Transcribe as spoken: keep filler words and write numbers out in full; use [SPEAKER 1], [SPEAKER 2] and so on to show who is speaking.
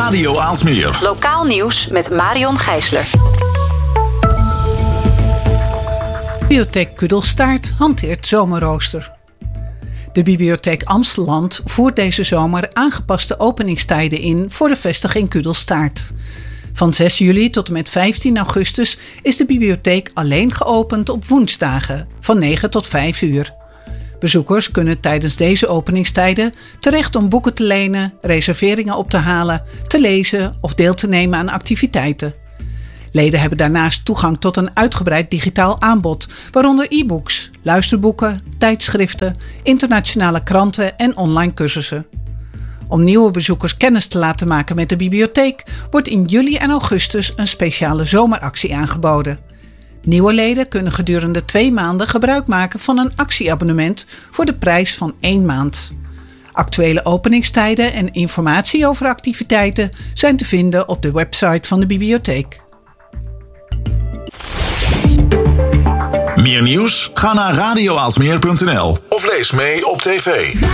[SPEAKER 1] Radio Aalsmeer.
[SPEAKER 2] Lokaal nieuws met Marion Gijsler.
[SPEAKER 3] Bibliotheek Kudelstaart hanteert zomerrooster. De Bibliotheek Amstelland voert deze zomer aangepaste openingstijden in voor de vestiging Kudelstaart. Van zes juli tot en met vijftien augustus is de bibliotheek alleen geopend op woensdagen van negen tot vijf uur. Bezoekers kunnen tijdens deze openingstijden terecht om boeken te lenen, reserveringen op te halen, te lezen of deel te nemen aan activiteiten. Leden hebben daarnaast toegang tot een uitgebreid digitaal aanbod, waaronder e-books, luisterboeken, tijdschriften, internationale kranten en online cursussen. Om nieuwe bezoekers kennis te laten maken met de bibliotheek wordt in juli en augustus een speciale zomeractie aangeboden. Nieuwe leden kunnen gedurende twee maanden gebruik maken van een actieabonnement voor de prijs van één maand. Actuele openingstijden en informatie over activiteiten zijn te vinden op de website van de bibliotheek.
[SPEAKER 1] Meer nieuws? Ga naar radio aalsmeer punt n l of lees mee op tv.